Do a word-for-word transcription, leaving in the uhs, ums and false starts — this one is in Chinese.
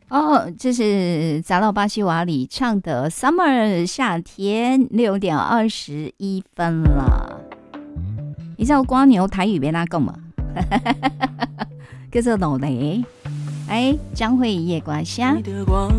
哦，这是杂到巴西瓦里唱的《Summer》夏天，六点二十一分了。你知道蜗牛台语别哪讲吗？叫做努力。哎，张惠夜瓜虾。